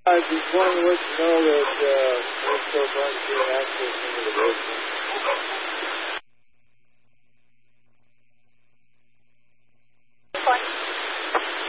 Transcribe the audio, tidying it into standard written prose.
I just wanted to let you know that we're still trying to get access into the